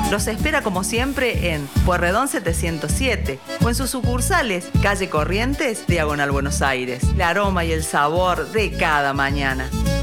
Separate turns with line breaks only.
Los espera como siempre en Pueyrredón 707 o en sus sucursales Calle Corrientes, Diagonal Buenos Aires. El aroma y el sabor de cada mañana.